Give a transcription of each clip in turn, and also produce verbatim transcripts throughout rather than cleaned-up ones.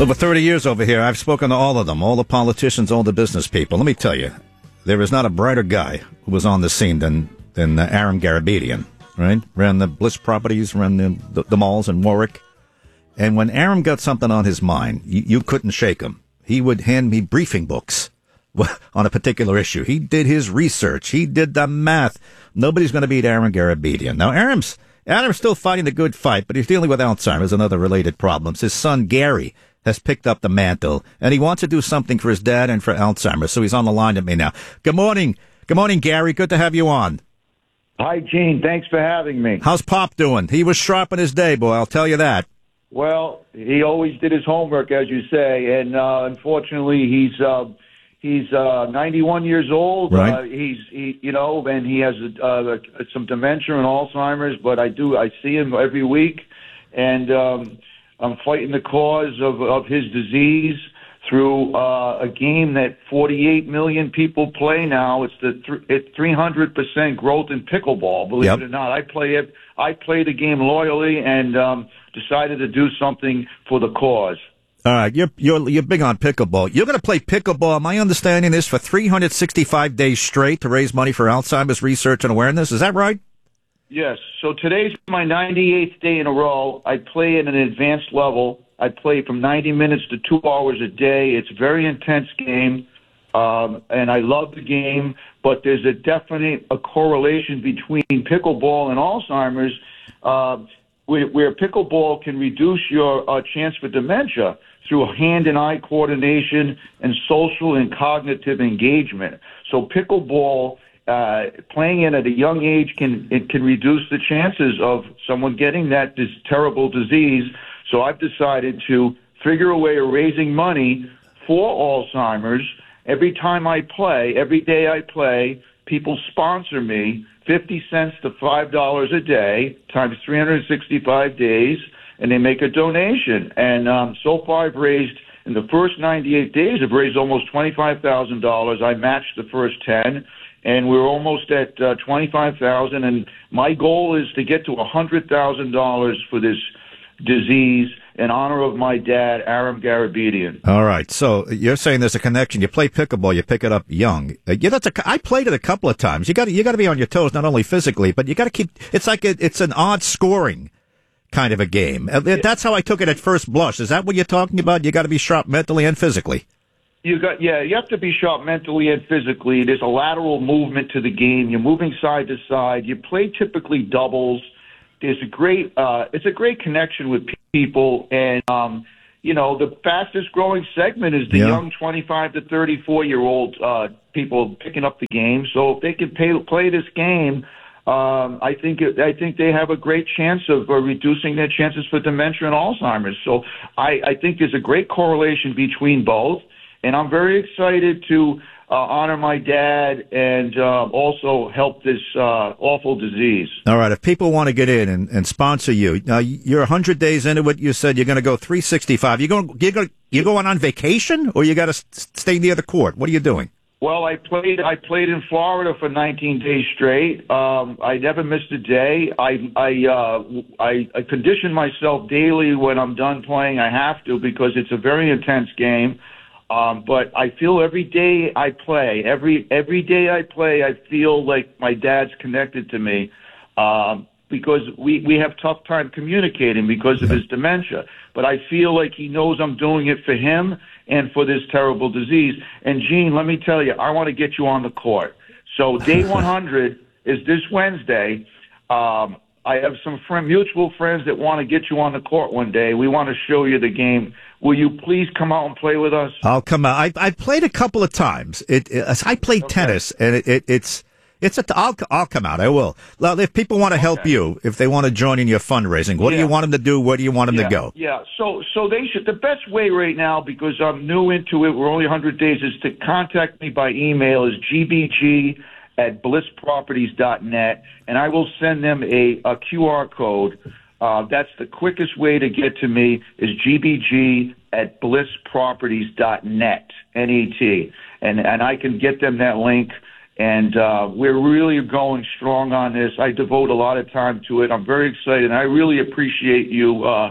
Over thirty years over here, I've spoken to all of them, all the politicians, all the business people. Let me tell you, there is not a brighter guy who was on the scene than than uh, Aram Garabedian, right? Ran the Bliss Properties, ran the, the, the malls in Warwick. And when Aram got something on his mind, you, you couldn't shake him. He would hand me briefing books on a particular issue. He did his research. He did the math. Nobody's going to beat Aram Garabedian. Now, Aram's, Aram's still fighting the good fight, but he's dealing with Alzheimer's and other related problems. His son, Gary, has picked up the mantle, and he wants to do something for his dad and for Alzheimer's, so he's on the line with me now. Good morning. Good morning, Gary. Good to have you on. Hi, Gene. Thanks for having me. How's Pop doing? He was sharp in his day, boy, I'll tell you that. Well, he always did his homework, as you say, and uh, unfortunately, he's uh, he's uh, ninety-one years old. Right. Uh, he's he, you know, and he has uh, some dementia and Alzheimer's. But I do I see him every week, and um, I'm fighting the cause of of his disease through uh, a game that forty-eight million people play now. It's the th- it's three hundred percent growth in pickleball. Believe Yep. it or not, I play it. I play the game loyally and um, decided to do something for the cause. All right, you're you're you're big on pickleball. You're going to play pickleball. My understanding is for three hundred sixty-five days straight to raise money for Alzheimer's research and awareness. Is that right? Yes. So today's my ninety-eighth day in a row. I play at an advanced level. I play from ninety minutes to two hours a day. It's a very intense game, um, and I love the game. But there's a definite a correlation between pickleball and Alzheimer's, uh, where, where pickleball can reduce your uh, chance for dementia through hand and eye coordination and social and cognitive engagement. So pickleball, uh, playing it at a young age can it can reduce the chances of someone getting that this terrible disease. So I've decided to figure a way of raising money for Alzheimer's. Every time I play, every day I play, people sponsor me fifty cents to five dollars a day times three hundred sixty-five days, and they make a donation. And um, so far I've raised, in the first ninety-eight days, I've raised almost twenty-five thousand dollars. I matched the first ten, and we're almost at uh, twenty-five thousand dollars. And my goal is to get to one hundred thousand dollars for this disease in honor of my dad, Aram Garabedian. All right. So you're saying there's a connection. You play pickleball, you pick it up young. Uh, yeah, that's a, I played it a couple of times. You got you got to be on your toes, not only physically, but you got to keep. It's like a, it's an odd scoring kind of a game. Uh, That's how I took it at first blush. Is that what you're talking about? You got to be sharp mentally and physically. You got yeah. You have to be sharp mentally and physically. There's a lateral movement to the game. You're moving side to side. You play typically doubles. There's a great, uh, it's a great connection with people, and um, you know the fastest growing segment is the Yeah. young twenty-five to thirty-four year old uh, people picking up the game. So if they can pay, play this game, um, I think it, I think they have a great chance of uh, reducing their chances for dementia and Alzheimer's. So I, I think there's a great correlation between both, and I'm very excited to Uh, honor my dad and uh, also help this uh, awful disease. All right. If people want to get in and, and sponsor you, now you're one hundred days into it. You said you're going to go three sixty-five. You going you going you going on vacation, or you got to stay near the court? What are you doing? Well, I played. I played in Florida for nineteen days straight. Um, I never missed a day. I I, uh, I I condition myself daily when I'm done playing. I have to, because it's a very intense game. Um, but I feel every day I play, every every day I play, I feel like my dad's connected to me, um, because we, we have tough time communicating because of his dementia. But I feel like he knows I'm doing it for him and for this terrible disease. And, Gene, let me tell you, I want to get you on the court. So day one hundred is this Wednesday. Um, I have some friend, mutual friends that want to get you on the court one day. We want to show you the game. Will you please come out and play with us? I'll come out. I I played a couple of times. It, it I played Okay. tennis, and it, it it's it's a. I'll I'll come out. I will. Well, if people want to help Okay. you, if they want to join in your fundraising, what do Yeah. you want them to do? Where do you want them yeah, to go? Yeah, so so they should. The best way right now, because I'm new into it, we're only one hundred days, is to contact me by email. Is g b g at bliss properties dot net, and I will send them a, a Q R code. Uh, that's the quickest way to get to me, is g b g at bliss properties dot net, N E T. And, and I can get them that link. And uh, we're really going strong on this. I devote a lot of time to it. I'm very excited. And I really appreciate you uh,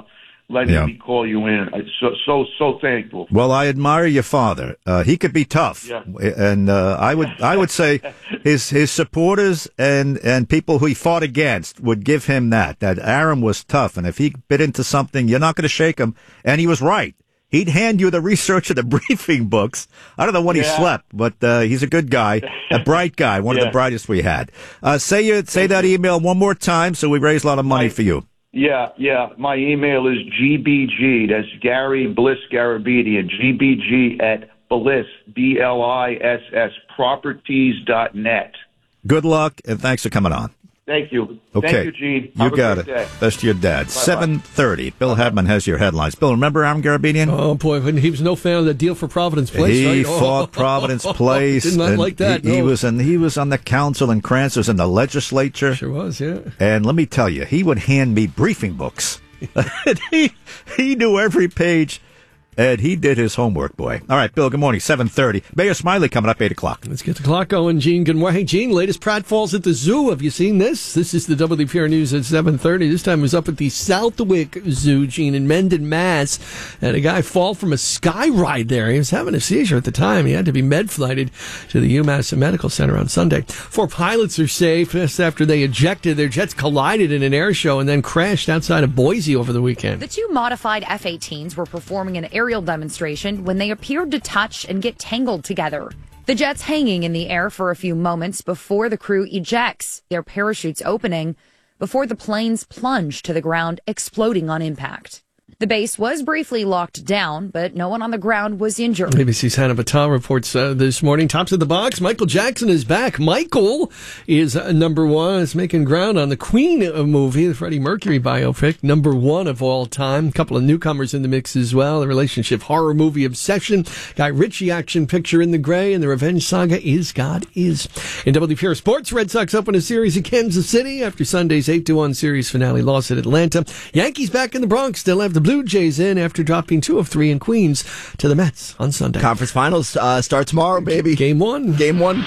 letting Yeah. me call you in. I'm so so so thankful. Well, I admire your father. Uh, he could be tough, Yeah. and uh, I would I would say his his supporters and, and people who he fought against would give him that. That Aram was tough, and if he bit into something, you're not going to shake him. And he was right. He'd hand you the research of the briefing books. I don't know when he Yeah. slept, but uh, he's a good guy, a bright guy, one of Yeah. the brightest we had. Uh, say you say that email one more time, so we raise a lot of money Right. for you. Yeah, yeah. My email is G B G. That's Gary Bliss Garabedian. G B G at Bliss, B L I S S, properties dot net. Good luck, and thanks for coming on. Thank you. Okay. Thank you, Gene. You Have a got great it. day. That's to your dad. seven thirty. Bill Hadman has your headlines. Bill, remember Aram Garabedian? Oh, boy, when he was no fan of the deal for Providence Place, He right? Oh, fought Providence Place. Did not and like that, He, he no. was in, he was on the council, and Krantz was in the legislature. Sure was, yeah. And let me tell you, he would hand me briefing books. And he he knew every page, and he did his homework, boy. All right, Bill, good morning. seven thirty. Mayor Smiley coming up eight o'clock. Let's get the clock going, Gene. Good morning. Hey, Gene, latest pratfalls at the zoo. Have you seen this? This is the W D P R News at seven thirty. This time it was up at the Southwick Zoo, Gene, in Mendon, Mass. And a guy fall from a sky ride there. He was having a seizure at the time. He had to be med-flighted to the UMass Medical Center on Sunday. Four pilots are safe just after they ejected. Their jets collided in an air show and then crashed outside of Boise over the weekend. The two modified F eighteens were performing an aerial demonstration when they appeared to touch and get tangled together. The jets hanging in the air for a few moments before the crew ejects, their parachutes opening, before the planes plunge to the ground, exploding on impact. The base was briefly locked down, but no one on the ground was injured. A B C's Hannah Batal reports uh, this morning. Tops of the box, Michael Jackson is back. Michael is uh, number one. Is making ground on the Queen uh, movie, the Freddie Mercury biopic, number one of all time. A couple of newcomers in the mix as well. The relationship horror movie Obsession, Guy Ritchie action picture In the Gray, and the Revenge Saga Is God Is. In W D P R Sports, Red Sox open a series in Kansas City after Sunday's eight to one series finale loss at Atlanta. Yankees back in the Bronx still have the Blue Jays in after dropping two of three in Queens to the Mets on Sunday. Conference finals uh, start tomorrow, baby. Game one. Game one.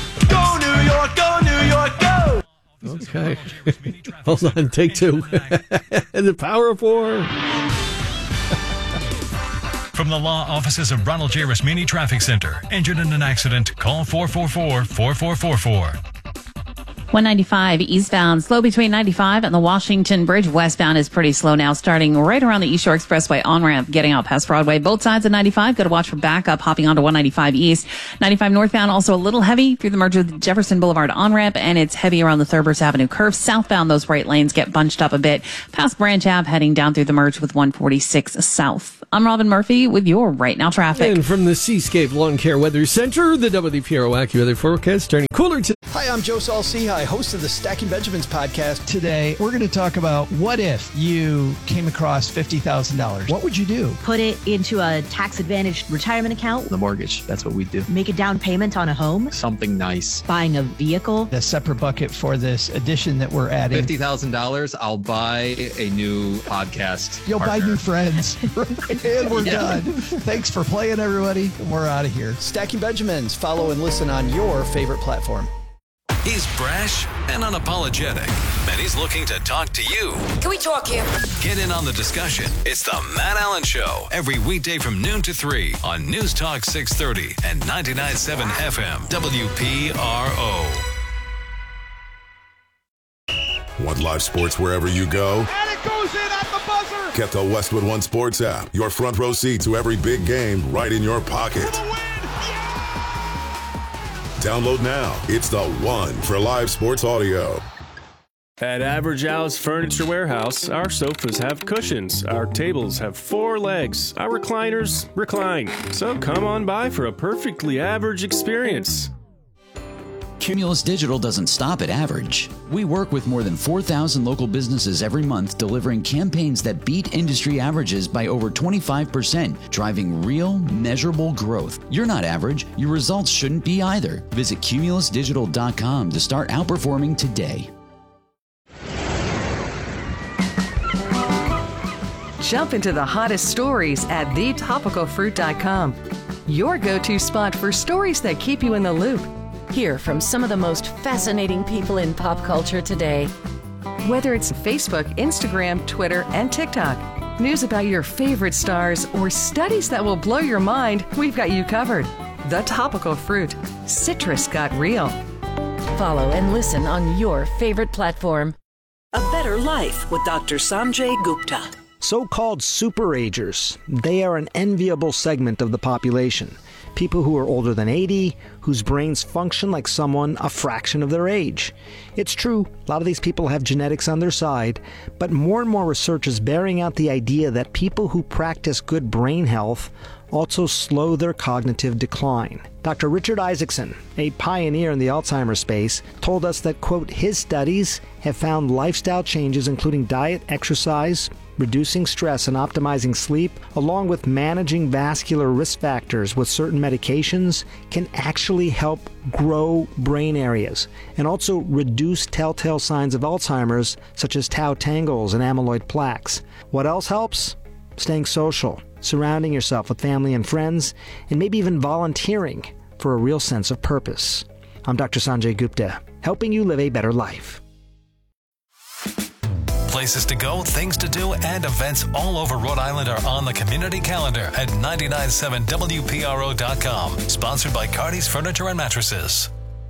Go New York, go New York, go! Okay. Hold on, take two. And the power of four. From the law offices of Ronald J. Rasmini Traffic Center. Injured in an accident? Call four four four, four four four four. one ninety-five eastbound, slow between ninety-five and the Washington Bridge. Westbound is pretty slow now, starting right around the East Shore Expressway on-ramp, getting out past Broadway. Both sides of ninety-five, got to watch for backup hopping onto one ninety-five east. ninety-five northbound, also a little heavy through the merge with Jefferson Boulevard on-ramp, and it's heavy around the Thurber Avenue curve. Southbound, those right lanes get bunched up a bit. Past Branch Ave, heading down through the merge with one forty-six south. I'm Robin Murphy with your Right Now traffic. And from the Seascape Lawn Care Weather Center, the W D P R AccuWeather forecast turning cooler today. Hi, I'm Joe Saul-Sehy, host of the Stacking Benjamins podcast. Today, we're going to talk about what if you came across fifty thousand dollars. What would you do? Put it into a tax-advantaged retirement account. The mortgage, that's what we do. Make a down payment on a home. Something nice. Buying a vehicle. A separate bucket for this addition that we're adding. fifty thousand dollars, I'll buy a new podcast You'll partner. buy new friends. And we're Yeah. done. Thanks for playing, everybody. We're out of here. Stacking Benjamins. Follow and listen on your favorite platform. He's brash and unapologetic, and he's looking to talk to you. Can we talk here? Get in on the discussion. It's the Matt Allen Show, every weekday from noon to three on News Talk six thirty and ninety-nine point seven F M, W P R O. Want live sports wherever you go? And it goes in at the buzzer! Get the Westwood One Sports app. Your front row seat to every big game right in your pocket. Download now. It's the one for live sports audio. At Average House Furniture Warehouse, our sofas have cushions, our tables have four legs, our recliners recline. So come on by for a perfectly average experience. Cumulus Digital doesn't stop at average. We work with more than four thousand local businesses every month, delivering campaigns that beat industry averages by over twenty-five percent, driving real, measurable growth. You're not average. Your results shouldn't be either. Visit cumulus digital dot com to start outperforming today. Jump into the hottest stories at the topical fruit dot com. Your go-to spot for stories that keep you in the loop. Hear from some of the most fascinating people in pop culture today. Whether it's Facebook, Instagram, Twitter, and TikTok, news about your favorite stars, or studies that will blow your mind, we've got you covered. The Topical Fruit. Citrus got real. Follow and listen on your favorite platform. A Better Life with Doctor Sanjay Gupta. So-called superagers. They are an enviable segment of the population. People who are older than eighty, whose brains function like someone a fraction of their age. It's true, a lot of these people have genetics on their side, but more and more research is bearing out the idea that people who practice good brain health also slow their cognitive decline. Doctor Richard Isaacson, a pioneer in the Alzheimer's space, told us that, quote, his studies have found lifestyle changes including diet, exercise, reducing stress and optimizing sleep, along with managing vascular risk factors with certain medications, can actually help grow brain areas and also reduce telltale signs of Alzheimer's, such as tau tangles and amyloid plaques. What else helps? Staying social, surrounding yourself with family and friends, and maybe even volunteering for a real sense of purpose. I'm Doctor Sanjay Gupta, helping you live a better life. Places to go, things to do, and events all over Rhode Island are on the community calendar at nine nine seven W P R O dot com. Sponsored by Cardi's Furniture and Mattresses.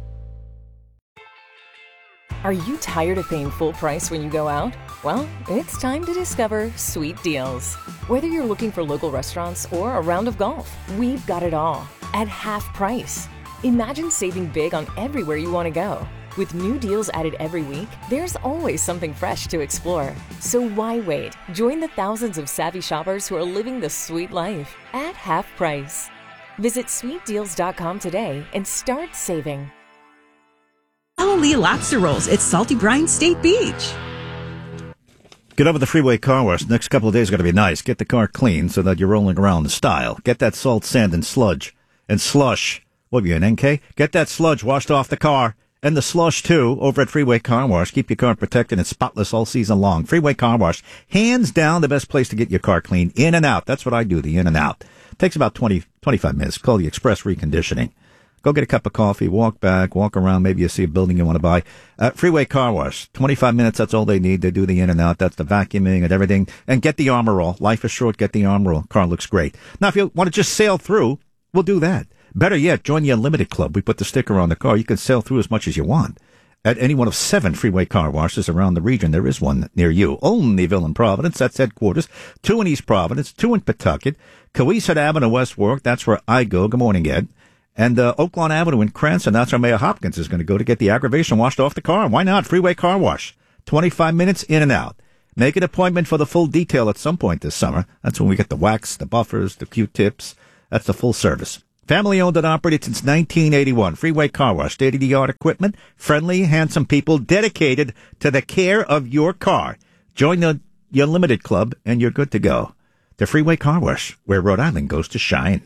Are you tired of paying full price when you go out? Well, it's time to discover Sweet Deals. Whether you're looking for local restaurants or a round of golf, we've got it all at half price. Imagine saving big on everywhere you want to go. With new deals added every week, there's always something fresh to explore. So why wait? Join the thousands of savvy shoppers who are living the sweet life at half price. Visit sweet deals dot com today and start saving. Galilee Lobster Rolls at Salty Brine State Beach. Get over the Freeway Car Wash. Next couple of days are going to be nice. Get the car clean so that you're rolling around in style. Get that salt, sand, and sludge. And slush. What are you, an N K? Get that sludge washed off the car. And the slush, too, over at Freeway Car Wash. Keep your car protected and spotless all season long. Freeway Car Wash, hands down the best place to get your car clean. In and out. That's what I do, the in and out. Takes about twenty, twenty-five minutes. Call the Express Reconditioning. Go get a cup of coffee, walk back, walk around. Maybe you see a building you want to buy. Uh, Freeway Car Wash, twenty-five minutes, that's all they need. They do the in and out. That's the vacuuming and everything. And get the Armor All. Life is short. Get the Armor All. Car looks great. Now, if you want to just sail through, we'll do that. Better yet, join the Unlimited Club. We put the sticker on the car. You can sail through as much as you want. At any one of seven Freeway Car Washes around the region, there is one near you. Olneyville and Providence, that's headquarters. Two in East Providence, two in Pawtucket. Coeasett Avenue, West Warwick, that's where I go. Good morning, Ed. And uh, Oaklawn Avenue in Cranston, that's where Mayor Hopkins is going to go to get the aggravation washed off the car. Why not? Freeway Car Wash. twenty-five minutes in and out. Make an appointment for the full detail at some point this summer. That's when we get the wax, the buffers, the Q-tips. That's the full service. Family owned and operated since nineteen eighty-one. Freeway Car Wash. State-of-the-art equipment. Friendly, handsome people dedicated to the care of your car. Join the, the Unlimited Club and you're good to go. The Freeway Car Wash, where Rhode Island goes to shine.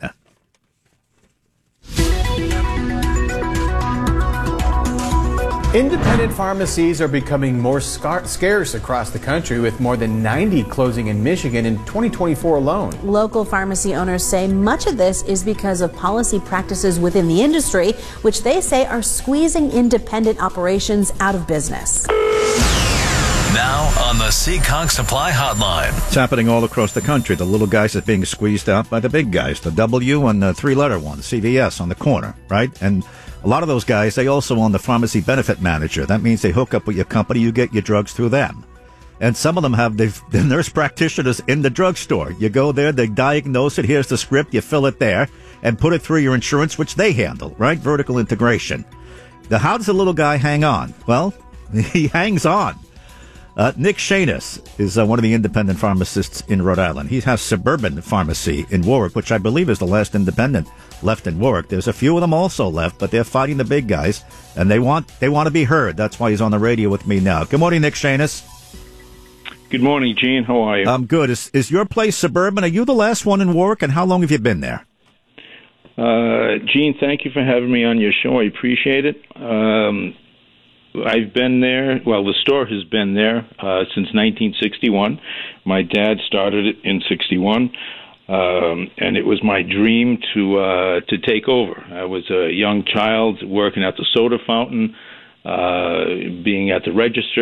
Independent pharmacies are becoming more scar- scarce across the country, with more than ninety closing in Michigan in twenty twenty-four alone. Local pharmacy owners say much of this is because of policy practices within the industry, which they say are squeezing independent operations out of business. Now on the Seekonk Supply Hotline. It's happening all across the country. The little guys are being squeezed out by the big guys. The W and the three-letter one, C V S, on the corner, right? And a lot of those guys, they also own the pharmacy benefit manager. That means they hook up with your company. You get your drugs through them. And some of them have the, the nurse practitioners in the drugstore. You go there, they diagnose it. Here's the script. You fill it there and put it through your insurance, which they handle, right? Vertical integration. Now, how does the little guy hang on? Well, he hangs on. Uh, Nick Shanis is uh, one of the independent pharmacists in Rhode Island. He has Suburban Pharmacy in Warwick, which I believe is the last independent left in Warwick. There's a few of them also left, but they're fighting the big guys, and they want they want to be heard. That's why he's on the radio with me now. Good morning, Nick Shanis. Good morning, Gene. How are you? I'm good. Is, is your place Suburban? Are you the last one in Warwick, and how long have you been there? Uh, Gene, thank you for having me on your show. I appreciate it. Um, I've been there. Well, the store has been there uh, since nineteen sixty-one. My dad started it in sixty-one, um, and it was my dream to uh, to take over. I was a young child working at the soda fountain, uh, being at the register,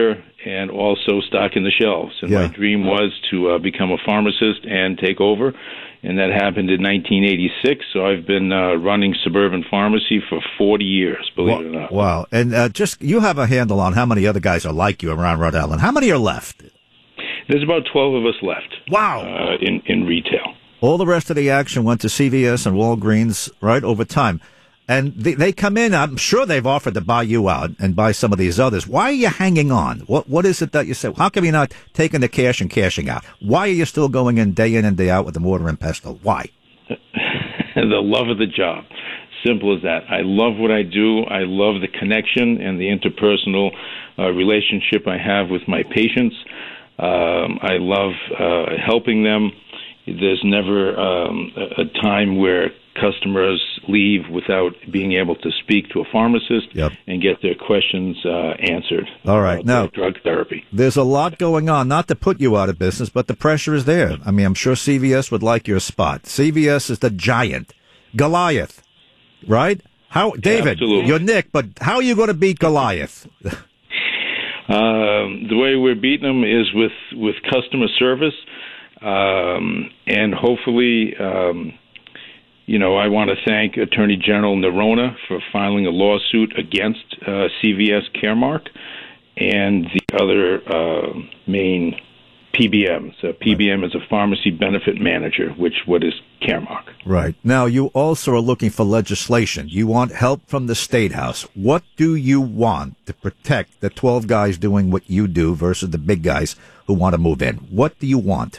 and also stocking the shelves. And Yeah. my dream was to uh, become a pharmacist and take over, and that happened in nineteen eighty-six. So I've been uh, running Suburban Pharmacy for forty years, believe it or not. Wow. And uh, just, you have a handle on how many other guys are like you around Rhode Island. How many are left? There's about twelve of us left. Wow. Uh, in, in retail. All the rest of the action went to C V S and Walgreens, right, over time. And they, they come in, I'm sure they've offered to buy you out and buy some of these others. Why are you hanging on? What What is it that you say? How come you're not taking the cash and cashing out? Why are you still going in day in and day out with the mortar and pestle? Why? The love of the job. Simple as that. I love what I do. I love the connection and the interpersonal uh, relationship I have with my patients. Um, I love uh, helping them. There's never um, a a time where customers leave without being able to speak to a pharmacist Yep. and get their questions uh, answered. All right. about Now, their drug therapy. there's a lot going on, not to put you out of business, but the pressure is there. I mean, I'm sure C V S would like your spot. C V S is the giant, Goliath, right? How, David, Absolutely. you're Nick, but how are you going to beat Goliath? Um, the way we're beating them is with, with customer service, um, and hopefully, um, you know, I want to thank Attorney General Nerona for filing a lawsuit against uh, C V S Caremark and the other uh, main P B Ms. Uh, P B M is a pharmacy benefit manager, which what is Caremark. Right. Now, you also are looking for legislation. You want help from the State House. What do you want to protect the twelve guys doing what you do versus the big guys who want to move in? What do you want?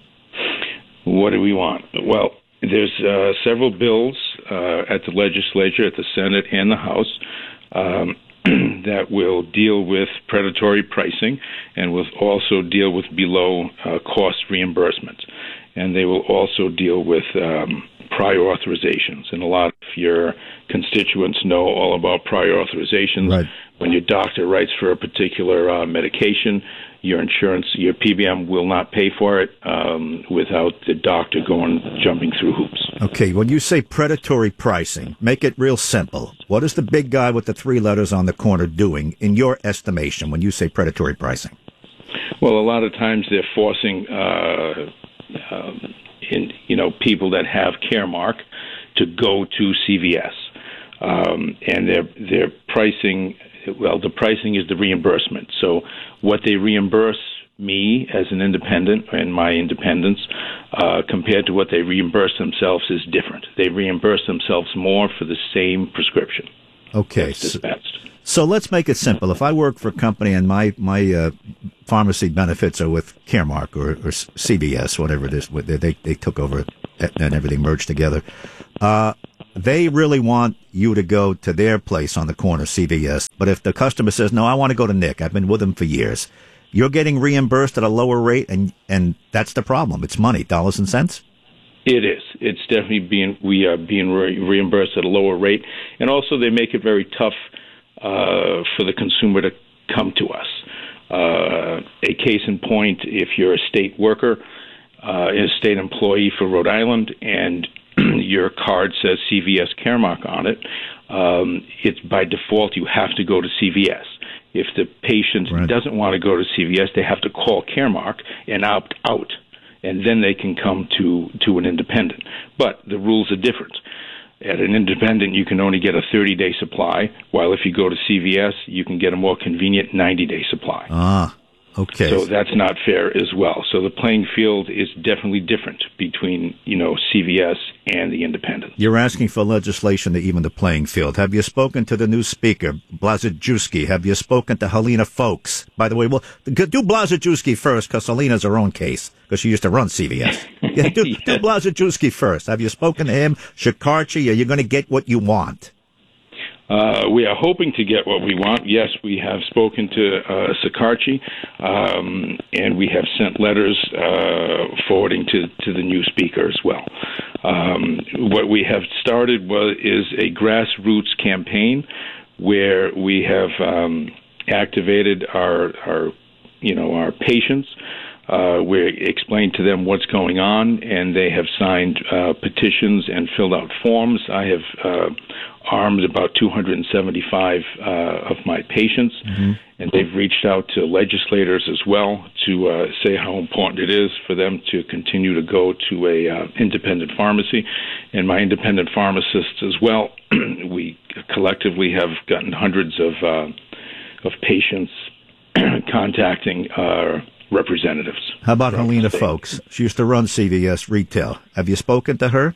What do we want? Well, there's uh, several bills uh, at the legislature, at the Senate, and the House um, that will deal with predatory pricing and will also deal with below uh, cost reimbursements. And they will also deal with um, prior authorizations. And a lot of your constituents know all about prior authorizations. Right. When your doctor writes for a particular uh, medication, your insurance, your P B M will not pay for it um, without the doctor going jumping through hoops. Okay, when you say predatory pricing, make it real simple. What is the big guy with the three letters on the corner doing, in your estimation, when you say predatory pricing? Well, a lot of times they're forcing, uh, um, in you know, people that have Caremark to go to C V S, um, and they're they're pricing. Well, the pricing is the reimbursement. So what they reimburse me as an independent and my independence uh, compared to what they reimburse themselves is different. They reimburse themselves more for the same prescription. Okay. So, so let's make it simple. If I work for a company and my, my uh, pharmacy benefits are with Caremark or, or C V S, whatever it is, they, they, they took over and everything merged together, uh, they really want you to go to their place on the corner, C V S. But if the customer says, no, I want to go to Nick, I've been with him for years, you're getting reimbursed at a lower rate, and, and that's the problem. It's money, dollars and cents. It is. It's definitely being, we are being re- reimbursed at a lower rate. And also they make it very tough uh, for the consumer to come to us. Uh, a case in point, if you're a state worker, uh, a state employee for Rhode Island, and your card says C V S Caremark on it, um, it's by default you have to go to C V S. If the patient right. doesn't want to go to C V S, they have to call Caremark and opt out, and then they can come to, to an independent. But the rules are different. At an independent, you can only get a thirty-day supply, while if you go to C V S, you can get a more convenient ninety-day supply. Ah. Okay. So that's not fair as well. So the playing field is definitely different between, you know, C V S and the independent. You're asking for legislation to even the playing field. Have you spoken to the new speaker, Blazejewski? Have you spoken to Helena Folks? By the way, well, do Blazejewski first, because Helena's her own case, because she used to run C V S. Yeah, do, yeah. do Blazejewski first. Have you spoken to him? Shikarchi, are you going to get what you want? Uh, we are hoping to get what we want. Yes, we have spoken to uh, Shikarchi, um, and we have sent letters uh, forwarding to, to the new speaker as well. Um, what we have started was is a grassroots campaign where we have um, activated our, our, you know, our patients. Uh, we explained to them what's going on, and they have signed uh, petitions and filled out forms. I have uh, armed about two hundred seventy-five uh, of my patients, mm-hmm. and they've reached out to legislators as well to uh, say how important it is for them to continue to go to a uh, independent pharmacy. And my independent pharmacists as well, we collectively have gotten hundreds of uh, of patients contacting our representatives. How about Helena Folks? She used to run C V S Retail. Have you spoken to her?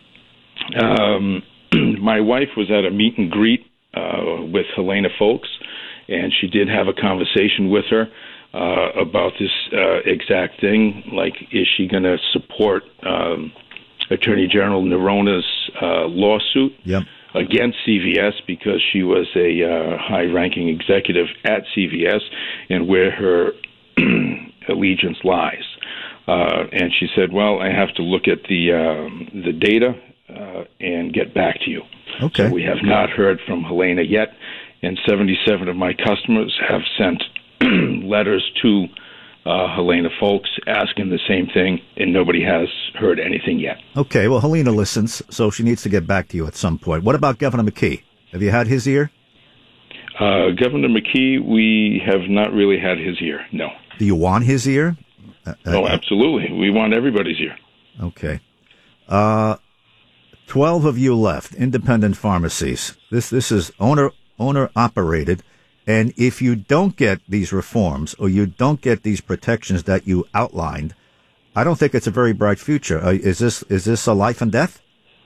Um, my wife was at a meet and greet uh, with Helena Folks, and she did have a conversation with her uh, about this uh, exact thing. Like, is she going to support um, Attorney General Narona's uh, lawsuit yep. against C V S because she was a uh, high-ranking executive at C V S and where her allegiance lies? Uh, and she said, well, I have to look at the um, the data uh, and get back to you. Okay. So we have not heard from Helena yet, and seventy-seven of my customers have sent letters to uh, Helena Folks asking the same thing, and nobody has heard anything yet. Okay, well, Helena listens, so she needs to get back to you at some point. What about Governor McKee? Have you had his ear? Uh, Governor McKee, we have not really had his ear, no. Do you want his ear? Uh, oh, absolutely. We want everybody's ear. Okay. Uh, Twelve of you left, independent pharmacies. This this is owner owner operated, and if you don't get these reforms or you don't get these protections that you outlined, I don't think it's a very bright future. Uh, is this is this a life and death?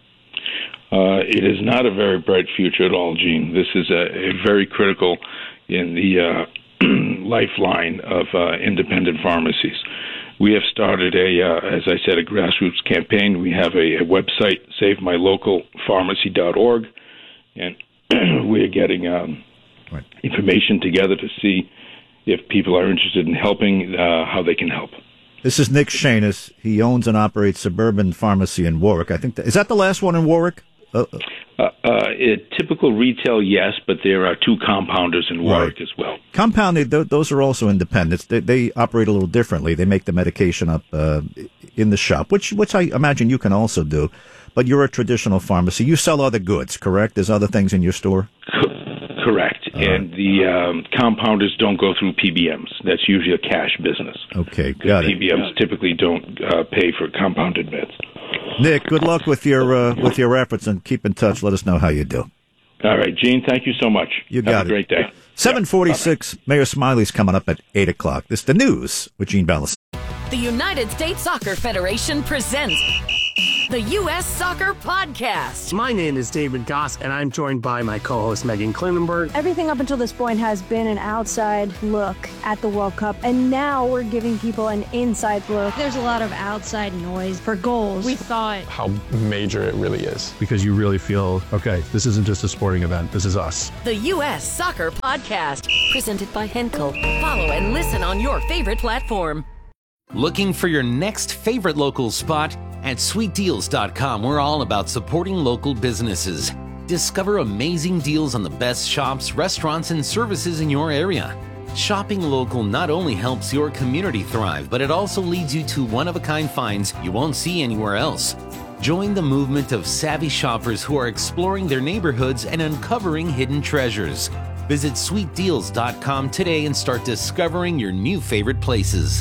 Uh, it is not a very bright future at all, Gene. This is a, a very critical in the uh, lifeline of uh, independent pharmacies. We have started a, uh, as I said, a grassroots campaign. We have a, a website, save my local pharmacy dot org, and we're getting um, right. information together to see if people are interested in helping, uh, how they can help. This is Nick Shanis. He owns and operates Suburban Pharmacy in Warwick. I think that, is that the last one in Warwick? Uh, uh, uh, it, typical retail, yes, but there are two compounders in Warwick right. as well. Compounded, th- those are also independents. They, they operate a little differently. They make the medication up uh, in the shop, which which I imagine you can also do. But you're a traditional pharmacy. You sell other goods, correct? There's other things in your store? Correct. Uh, and the um, compounders don't go through P B Ms. That's usually a cash business. Okay, got it. P B Ms typically don't uh, pay for compounded meds. Nick, good luck with your uh, with your efforts, and keep in touch. Let us know how you do. All right, Gene, thank you so much. You got Have it. a great day. seven forty-six, Mayor Smiley's coming up at eight o'clock. This is the news with Gene Ballas. The United States Soccer Federation presents the U S Soccer Podcast. My name is David Goss, and I'm joined by my co-host, Megan Klinenberg. Everything up until this point has been an outside look at the World Cup, and now we're giving people an inside look. There's a lot of outside noise for goals. We thought how major it really is. Because you really feel, okay, this isn't just a sporting event, this is us. The U S Soccer Podcast, presented by Henkel. Follow and listen on your favorite platform. Looking for your next favorite local spot? At sweet deals dot com, we're all about supporting local businesses. Discover amazing deals on the best shops, restaurants, and services in your area. Shopping local not only helps your community thrive, but it also leads you to one-of-a-kind finds you won't see anywhere else. Join the movement of savvy shoppers who are exploring their neighborhoods and uncovering hidden treasures. Visit sweet deals dot com today and start discovering your new favorite places.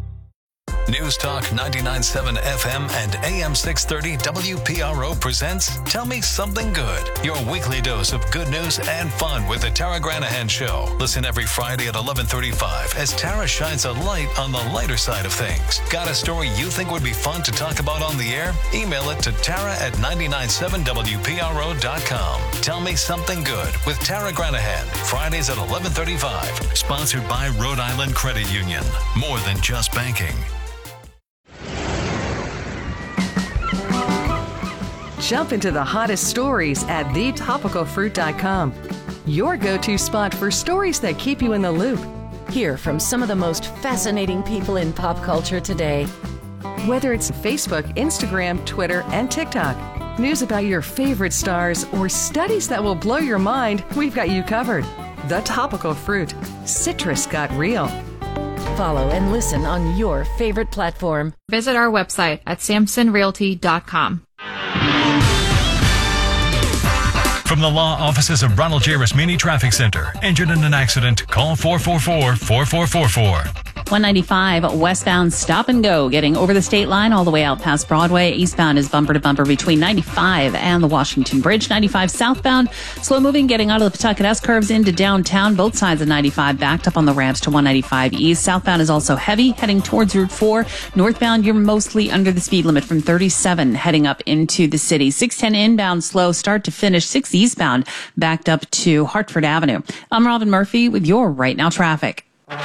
News Talk ninety-nine point seven F M and A M six thirty W P R O presents Tell Me Something Good, your weekly dose of good news and fun with the Tara Granahan Show. Listen every Friday at eleven thirty-five as Tara shines a light on the lighter side of things. Got a story you think would be fun to talk about on the air? Email it to Tara at nine nine seven W P R O dot com. Tell Me Something Good with Tara Granahan, Fridays at eleven thirty-five. Sponsored by Rhode Island Credit Union. More than just banking. Jump into the hottest stories at the topical fruit dot com. Your go-to spot for stories that keep you in the loop. Hear from some of the most fascinating people in pop culture today. Whether it's Facebook, Instagram, Twitter, and TikTok, news about your favorite stars, or studies that will blow your mind, we've got you covered. The Topical Fruit. Citrus got real. Follow and listen on your favorite platform. Visit our website at samson realty dot com. From the law offices of Ronald J. Rasmini Traffic Center. Injured in an accident? Call four four four, four four four four. one ninety-five westbound stop and go, getting over the state line all the way out past Broadway. Eastbound is bumper to bumper between ninety-five and the Washington Bridge. ninety-five southbound, slow moving, getting out of the Pawtucket S curves into downtown. Both sides of ninety-five backed up on the ramps to one ninety-five east. Southbound is also heavy, heading towards Route four. Northbound, you're mostly under the speed limit from thirty-seven, heading up into the city. six ten inbound, slow start to finish. six eastbound, backed up to Hartford Avenue. I'm Robin Murphy with your Right Now traffic.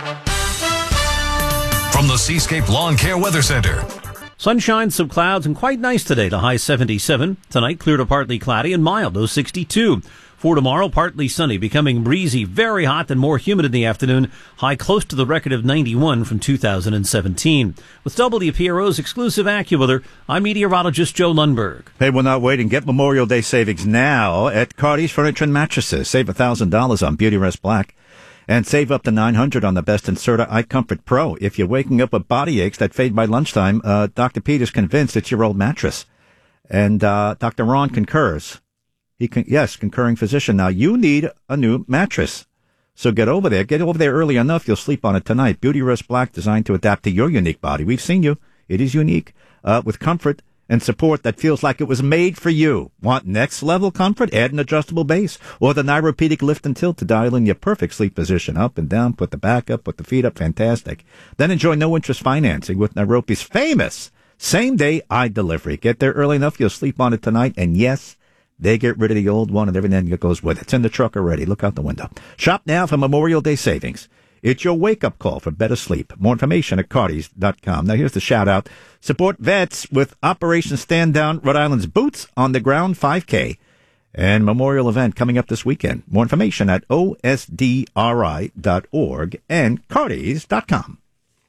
From the Seascape Lawn Care Weather Center. Sunshine, some clouds, and quite nice today. The high seventy-seven. Tonight, clear to partly cloudy and mild, low sixty-two. For tomorrow, partly sunny, becoming breezy, very hot and more humid in the afternoon. High close to the record of ninety-one from two thousand seventeen. With W P R O's exclusive AccuWeather, I'm meteorologist Joe Lundberg. Hey, we're not waiting. Get Memorial Day savings now at Cardi's Furniture and Mattresses. Save one thousand dollars on Beautyrest Black. And save up to nine hundred dollars on the best Inserta iComfort Pro. If you're waking up with body aches that fade by lunchtime, uh, Doctor Pete is convinced it's your old mattress. And uh, Doctor Ron concurs. He con- Yes, concurring physician. Now, you need a new mattress. So get over there. Get over there early enough. You'll sleep on it tonight. Beautyrest Black, designed to adapt to your unique body. We've seen you. It is unique. Uh, with comfort and support that feels like it was made for you. Want next level comfort? Add an adjustable base or the Neuropedic lift and tilt to dial in your perfect sleep position. Up and down, put the back up, put the feet up. Fantastic. Then enjoy no interest financing with Nairobi's famous same day eye delivery. Get there early enough, you'll sleep on it tonight. And yes, they get rid of the old one and everything that goes with it. It's in the truck already. Look out the window. Shop now for Memorial Day savings. It's your wake-up call for better sleep. More information at Cardis dot com. Now, here's the shout-out. Support vets with Operation Stand Down, Rhode Island's Boots on the Ground five K and memorial event coming up this weekend. More information at O S D R I dot org and Cardis dot com.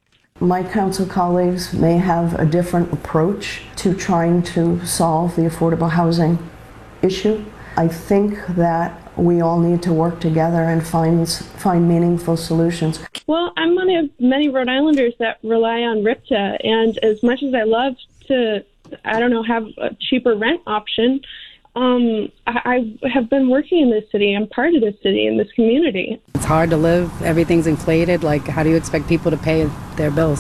My council colleagues may have a different approach to trying to solve the affordable housing issue. I think that we all need to work together and find find meaningful solutions. Well, I'm one of many Rhode Islanders that rely on R I P T A, and as much as I love to, I don't know, have a cheaper rent option, um, I, I have been working in this city. I'm part of this city, in this community. It's hard to live. Everything's inflated. Like, how do you expect people to pay their bills?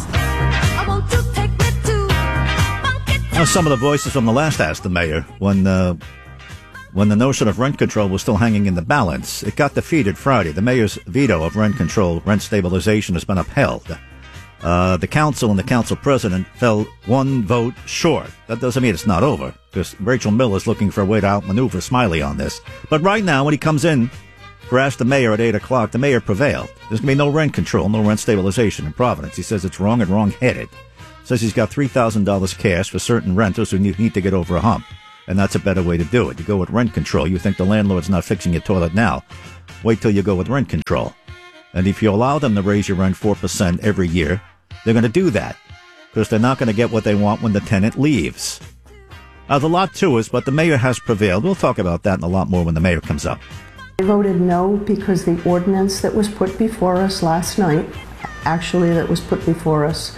Now, some of the voices from the last Ask the Mayor, when uh, when the notion of rent control was still hanging in the balance, it got defeated Friday. The mayor's veto of rent control, rent stabilization, has been upheld. Uh, the council and the council president fell one vote short. That doesn't mean it's not over, because Rachel Miller is looking for a way to outmaneuver Smiley on this. But right now, when he comes in for Ask the Mayor at eight o'clock, the mayor prevailed. There's going to be no rent control, no rent stabilization in Providence. He says it's wrong and wrong-headed. Says he's got three thousand dollars cash for certain renters who need, need to get over a hump. And that's a better way to do it. You go with rent control. You think the landlord's not fixing your toilet now. Wait till you go with rent control. And if you allow them to raise your rent four percent every year, they're going to do that. Because they're not going to get what they want when the tenant leaves. Now, there's a lot to us, but the mayor has prevailed. We'll talk about that and a lot more when the mayor comes up. I voted no because the ordinance that was put before us last night, actually that was put before us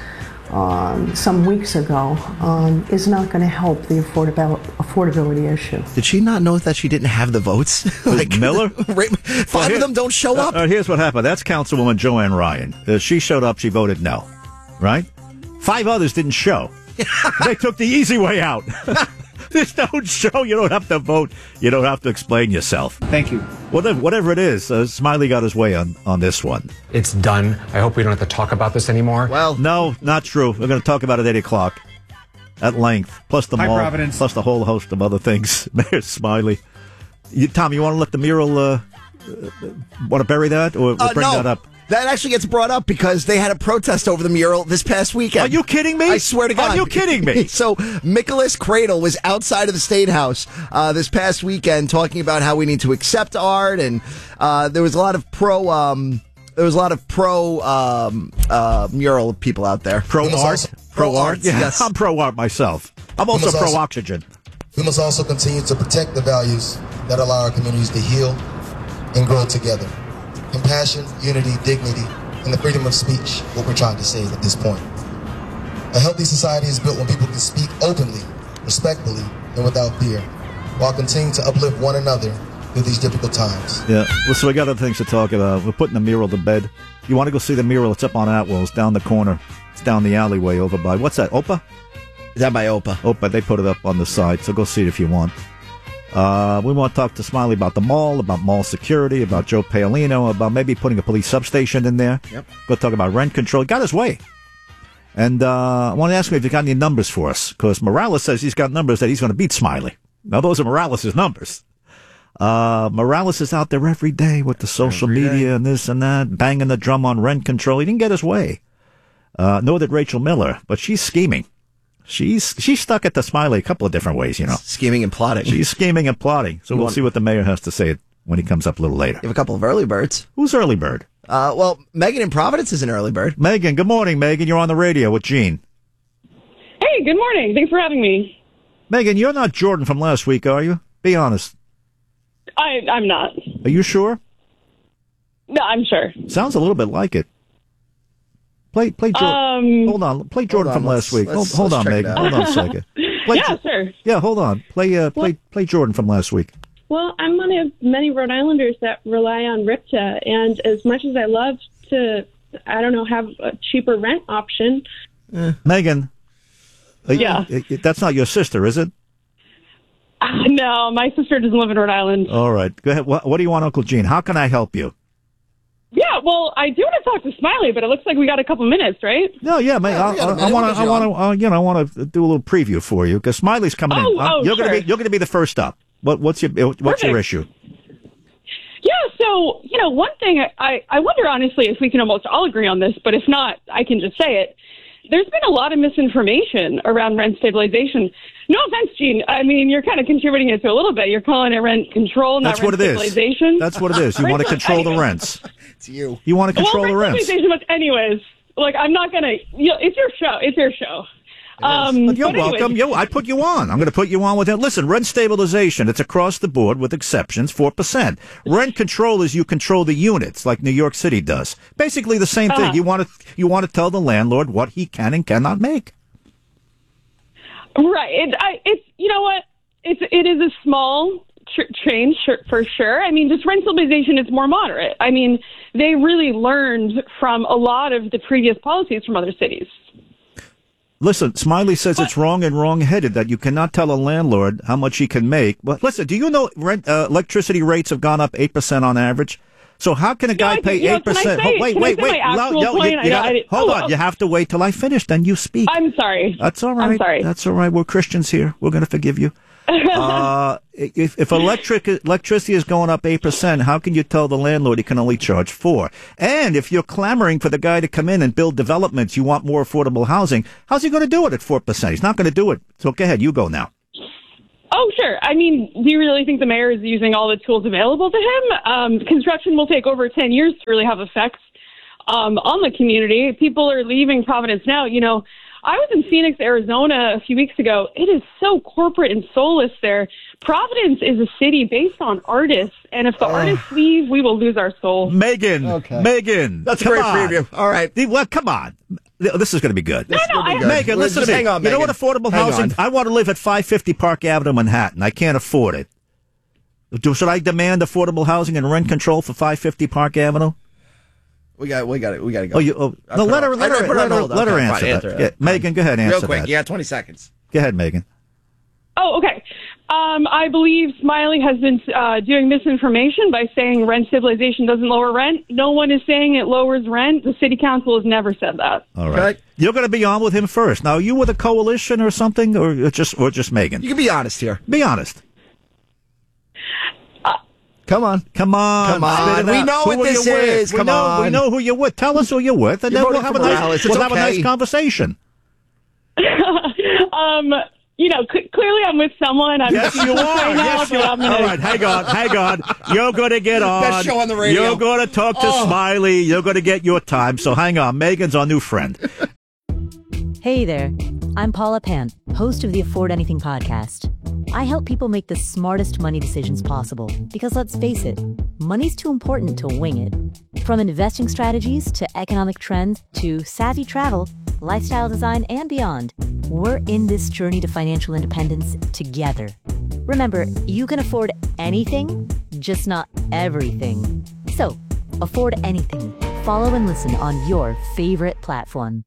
Um, some weeks ago, um, is not going to help the affordabil- affordability issue. Did she not know that she didn't have the votes? like Miller? Right, five well, here, of them don't show up. Uh, uh, here's what happened. That's Councilwoman Joanne Ryan. Uh, she showed up. She voted no. Right? Five others didn't show. They took the easy way out. Just don't show. You don't have to vote. You don't have to explain yourself. Thank you. Whatever, whatever it is, uh, Smiley got his way on, on this one. It's done. I hope we don't have to talk about this anymore. Well, no, not true. We're going to talk about it at eight o'clock at length, plus the Hi, mall, Providence. plus the whole host of other things. Mayor Smiley. You, Tom, you want to let the mural, uh, uh, want to bury that or we'll uh, bring no. that up? That actually gets brought up because they had a protest over the mural this past weekend. Are you kidding me? I swear to God. Are you kidding me? So, Nicholas Cradle was outside of the State House uh, this past weekend talking about how we need to accept art, and uh, there was a lot of pro, um, there was a lot of pro um, uh, mural people out there. Pro art? Also, pro, pro art, yeah, yes. I'm pro art myself. I'm also pro also, oxygen. We must also continue to protect the values that allow our communities to heal and grow together. Compassion, unity, dignity, and the freedom of speech, what we're trying to say at this point. A healthy society is built when people can speak openly, respectfully, and without fear, while continuing to uplift one another through these difficult times. Yeah. Well, so we got other things to talk about. We're putting the mural to bed. You want to go see the mural? It's up on Atwell. It's down the corner. It's down the alleyway over by, what's that, Opa? Is that by Opa? Opa. They put it up on the side, so go see it if you want. Uh, we want to talk to Smiley about the mall, about mall security, about Joe Paolino, about maybe putting a police substation in there. Yep. Go talk about rent control. He got his way. And uh, I want to ask him if he got any numbers for us, because Morales says he's got numbers that he's going to beat Smiley. Now, those are Morales' numbers. Uh, Morales is out there every day with the social every media day. and this and that, banging the drum on rent control. He didn't get his way. Uh, nor did Rachel Miller, but she's scheming. She's she's stuck at the Smiley a couple of different ways, you know. Scheming and plotting. She's scheming and plotting. So You we'll want- see what the mayor has to say when he comes up a little later. You have a couple of early birds. Who's early bird? Uh, well, Megan in Providence is an early bird. Megan, good morning, Megan. You're on the radio with Gene. Hey, good morning. Thanks for having me. Megan, you're not Jordan from last week, are you? Be honest. I, I'm not. Are you sure? No, I'm sure. Sounds a little bit like it. Play, play Jordan. Um, hold on, play Jordan on, from let's- last week. let's- hold hold let's on, check it Megan. out. Hold on a second. Play yeah, Jo- sure. Yeah, hold on. Play, uh, play, play Jordan from last week. Well, I'm one of many Rhode Islanders that rely on RIPTA, and as much as I love to, I don't know, have a cheaper rent option. Eh. Megan. uh, Yeah. uh, That's not your sister, is it? Uh, no, my sister doesn't live in Rhode Island. All right. Go ahead. What, what do you want, Uncle Gene? How can I help you? Yeah, well, I do want to talk to Smiley, but it looks like we got a couple minutes, right? No, yeah, man. I, I, I want to, I want to, uh, you know, I want to do a little preview for you because Smiley's coming Oh, in. Uh, oh, you're sure. gonna be, you're gonna be the first up. What, what's your, what's Perfect. your issue? Yeah, so, you know, one thing, I, I wonder, honestly, if we can almost all agree on this, but if not, I can just say it. There's been a lot of misinformation around rent stabilization. No offense, Gene. I mean, you're kind of contributing it to a little bit. You're calling it rent control, not That's rent what it is. stabilization. That's what it is. You want to control the rents. It's you. You want to control well, the rent rents. stabilization, but anyways, like, I'm not going to, you know, it's your show. It's your show. Um, But you're but anyways, welcome. You, I put you on. I'm going to put you on with it. Listen, rent stabilization, it's across the board with exceptions, four percent. Rent control is you control the units like New York City does. Basically the same thing. Uh-huh. You want to you want to tell the landlord what he can and cannot make. Right. It, I, it's, you know what? It's, it is a small tr- change sure, for sure. I mean, just rent stabilization is more moderate. I mean, they really learned from a lot of the previous policies from other cities. Listen, Smiley says it's wrong and wrong-headed that you cannot tell a landlord how much he can make. But listen, do you know rent uh, electricity rates have gone up eight percent on average? So how can a guy I- pay you know, eight can I percent? say- wait, can I wait, say wait. my No, actual no, point? you, I you know, gotta- I didn't- hold oh, on. oh. You have to wait till I finish. Then you speak. I'm sorry. That's all right. I'm sorry. That's all right. We're Christians here. We're going to forgive you. uh, if, if electric electricity is going up eight percent, how can you tell the landlord he can only charge four? And if you're clamoring for the guy to come in and build developments, you want more affordable housing, how's he going to do it at four percent? He's not going to do it. So go ahead. You go now. Oh, sure. I mean, do you really think the mayor is using all the tools available to him? Um, construction will take over ten years to really have effects um, on the community. People are leaving Providence now. You know, I was in Phoenix, Arizona a few weeks ago. It is so corporate and soulless there. Providence is a city based on artists, and if the artists leave, we will lose our soul. Megan, Okay. Megan, That's a come great on. preview. All right. Well, come on. This is going to be good. No, no, I, Megan, Let's listen just to me. hang on, you know what Megan. affordable Hang housing? on. I want to live at five fifty Park Avenue, Manhattan. I can't afford it. Do, should I demand affordable housing and rent control for five fifty Park Avenue? We got, we got it. We got to go. Oh, you? Oh, I no, put let it her, on- let I her, put it let on her, hold. let her Okay, answer fine, that. answer Yeah, it. Megan, go ahead, answer Real quick. that. You got twenty seconds. Go ahead, Megan. Oh, okay. Um, I believe Smiley has been uh, doing misinformation by saying rent stabilization doesn't lower rent. No one is saying it lowers rent. The city council has never said that. All right. You're going to be on with him first. Now, are you with a coalition or something, or just, or just Megan? You can be honest here. Be honest. Come on. Come on. Come on. spit it We out. know Who what are this you with? is. We Come know, on. We know who you're with. Tell us who you're with, and You're then we'll voting have, a for nice, Morales. we'll It's have a okay. nice conversation. um, you know, cl- clearly I'm with someone. I'm Yes, you are. right now, Yes, you but are. I'm gonna... All right, hang on, hang on. You're going to get on. Best show on the radio. You're going to talk to Oh. Smiley. You're going to get your time. So hang on. Megan's our new friend. Hey there, I'm Paula Pant, host of the Afford Anything podcast. I help people make the smartest money decisions possible because let's face it, money's too important to wing it. From investing strategies to economic trends to savvy travel, lifestyle design, and beyond, we're in this journey to financial independence together. Remember, you can afford anything just not everything. So, afford anything. Follow and listen on your favorite platform.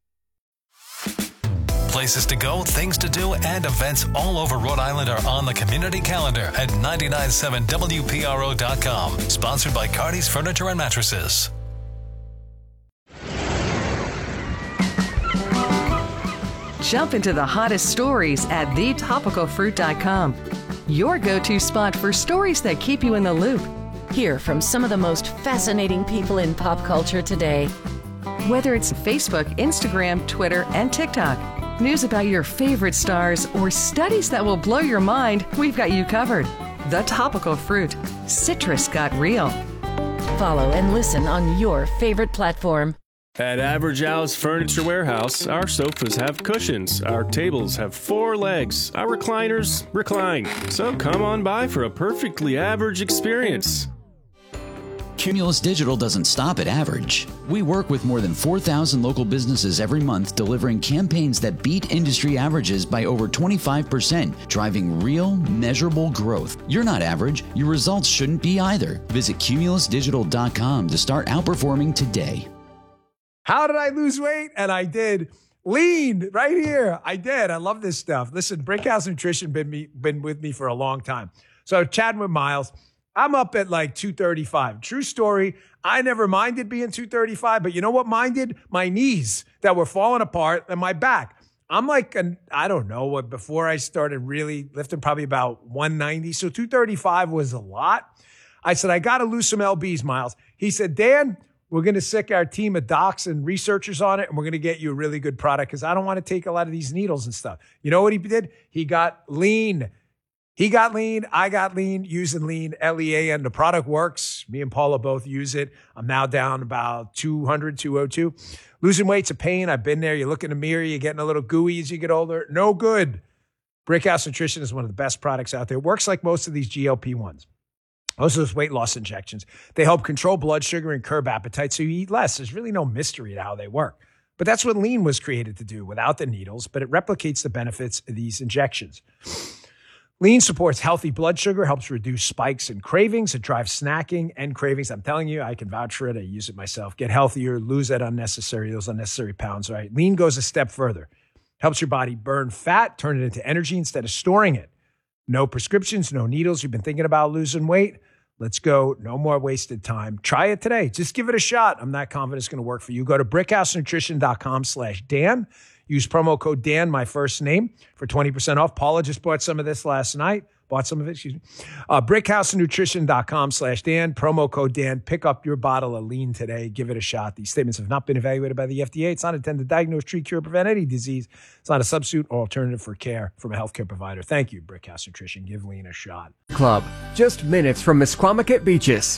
Places to go, things to do, and events all over Rhode Island are on the community calendar at nine nine seven W P R O dot com. Sponsored by Cardi's Furniture and Mattresses. Jump into the hottest stories at the topical fruit dot com. Your go-to spot for stories that keep you in the loop. Hear from some of the most fascinating people in pop culture today. Whether it's Facebook, Instagram, Twitter, and TikTok, news about your favorite stars, or studies that will blow your mind, we've got you covered. The Topical Fruit. Citrus got real. Follow and listen on your favorite platform. At Average Al's Furniture Warehouse, our sofas have cushions, our tables have four legs, our recliners recline. So come on by for a perfectly average experience. Cumulus Digital doesn't stop at average. We work with more than four thousand local businesses every month, delivering campaigns that beat industry averages by over twenty-five percent, driving real, measurable growth. You're not average. Your results shouldn't be either. Visit cumulus digital dot com to start outperforming today. How did I lose weight? And I did. Lean right here. I did. I love this stuff. Listen, Brickhouse Nutrition been me been with me for a long time. So chatting with Miles, I'm up at like two thirty-five. True story. I never minded being two thirty-five, but you know what minded? My knees that were falling apart and my back. I'm like, an, I don't know what, before I started really lifting, probably about one ninety. So two thirty-five was a lot. I said, I got to lose some L Bs, Miles. He said, Dan, we're going to sick our team of docs and researchers on it, and we're going to get you a really good product because I don't want to take a lot of these needles and stuff. You know what he did? He got lean. He got lean. I got lean using lean, L E A N. The product works. Me and Paula both use it. I'm now down about two hundred, two oh two. Losing weight's a pain. I've been there. You look in the mirror. You're getting a little gooey as you get older. No good. Brickhouse Nutrition is one of the best products out there. It works like most of these G L P ones. Most of those weight loss injections. They help control blood sugar and curb appetite so you eat less. There's really no mystery to how they work. But that's what lean was created to do without the needles, but it replicates the benefits of these injections. Lean supports healthy blood sugar, helps reduce spikes and cravings. It drives snacking and cravings. I'm telling you, I can vouch for it. I use it myself. Get healthier, lose that unnecessary, those unnecessary pounds, right? Lean goes a step further. Helps your body burn fat, turn it into energy instead of storing it. No prescriptions, no needles. You've been thinking about losing weight? Let's go. No more wasted time. Try it today. Just give it a shot. I'm not confident it's going to work for you. Go to brickhouse nutrition dot com slash Dan. Use promo code Dan, my first name, for twenty percent off. Paula just bought some of this last night. Bought some of it, excuse me. Uh, brickhouse nutrition dot com slash Dan. Promo code Dan. Pick up your bottle of lean today. Give it a shot. These statements have not been evaluated by the F D A. It's not intended to diagnose, treat, cure, prevent any disease. It's not a substitute or alternative for care from a healthcare provider. Thank you, Brickhouse Nutrition. Give lean a shot. Club, just minutes from Misquamicut Beaches.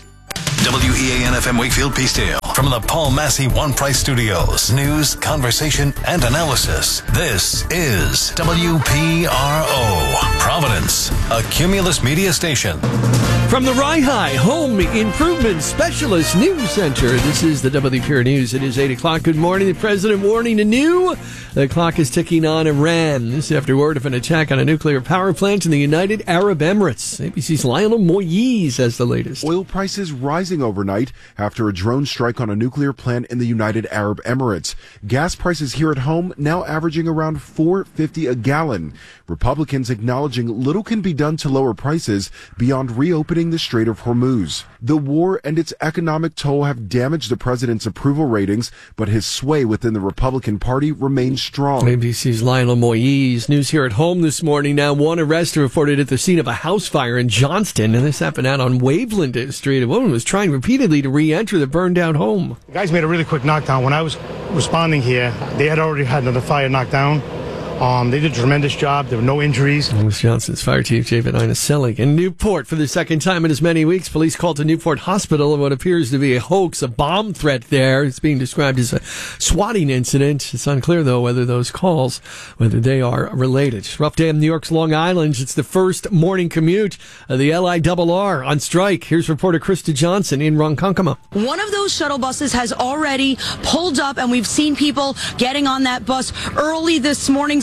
W E A N F M Wakefield Peacedale. From the Paul Massey One Price Studios. News, conversation, and analysis. This is W P R O. Providence, a Cumulus media station. From the Rye Home Improvement Specialist News Center, this is the W P R News. It is eight o'clock. Good morning. The president warning anew. The clock is ticking on Iran. This after word of an attack on a nuclear power plant in the United Arab Emirates. A B C's Lionel Moyes has the latest. Oil prices rising overnight after a drone strike on a nuclear plant in the United Arab Emirates. Gas prices here at home now averaging around four fifty a gallon. Republicans acknowledging little can be done to lower prices beyond reopening the Strait of Hormuz. The war and its economic toll have damaged the president's approval ratings, but his sway within the Republican Party remains strong. A B C's Lionel Moyes. News here at home this morning. Now, one arrest reported at the scene of a house fire in Johnston, and this happened out on Waveland Street. A woman was trying repeatedly to re-enter the burned-out home. The guys made a really quick knockdown. When I was responding here, they had already had another fire knocked down. Um, they did a tremendous job. There were no injuries. West Johnson's Fire Chief David Inaselig. In Newport, for the second time in as many weeks, police called to Newport Hospital of what appears to be a hoax, a bomb threat there. It's being described as a swatting incident. It's unclear, though, whether those calls, whether they are related. Rough day in New York's Long Island. It's the first morning commute of the L I R R on strike. Here's reporter Krista Johnson in Ronkonkoma. One of those shuttle buses has already pulled up, and we've seen people getting on that bus early this morning.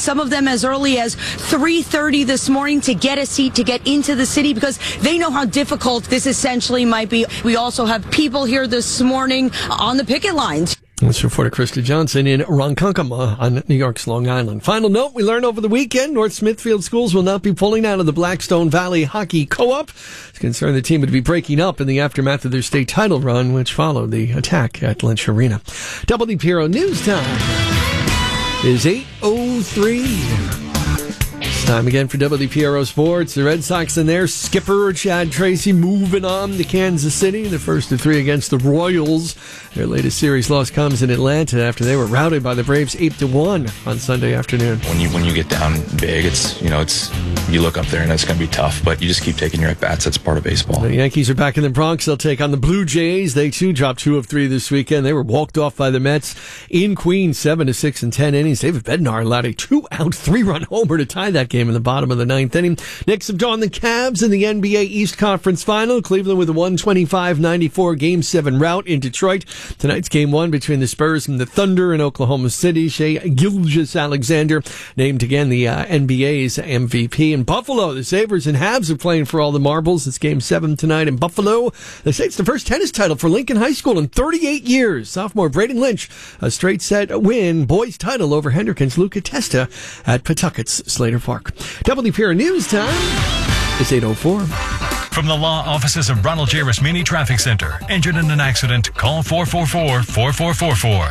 some of them as early as three thirty this morning to get a seat, to get into the city, because they know how difficult this essentially might be. We also have people here this morning on the picket lines. That's reporter Krista Johnson in Ronkonkoma on New York's Long Island. Final note, we learned over the weekend North Smithfield schools will not be pulling out of the Blackstone Valley Hockey Co-op. It's concerned the team would be breaking up in the aftermath of their state title run, which followed the attack at Lynch Arena. W P R O News Time is eight oh three. It's time again for W P R O Sports. The Red Sox and their skipper, Chad Tracy, moving on to Kansas City. The first of three against the Royals. Their latest series loss comes in Atlanta after they were routed by the Braves eight to one on Sunday afternoon. When you when you get down big, it's, you know, it's you look up there and it's going to be tough, but you just keep taking your at-bats. That's part of baseball. The Yankees are back in the Bronx. They'll take on the Blue Jays. They, too, dropped two of three this weekend. They were walked off by the Mets in Queens, seven to six in ten innings. David Bednar allowed a two-out, three-run homer to tie that game in the bottom of the ninth inning. Next up, on the Cavs in the N B A East Conference Final. Cleveland with a one twenty-five ninety-four Game seven rout in Detroit. Tonight's Game one between the Spurs and the Thunder in Oklahoma City. Shai Gilgeous-Alexander named again the uh, N B A's M V P. In Buffalo, the Sabres and Habs are playing for all the marbles. It's Game seven tonight in Buffalo. They say it's the first tennis title for Lincoln High School in thirty-eight years. Sophomore Braden Lynch, a straight set win, boys title over Hendricken's Luca Testa at Pawtucket's Slater Park. W P R News Time is eight oh four. From the law offices of Ronald J. Rasmini Traffic Center. Injured in an accident? Call four four four, four four four four.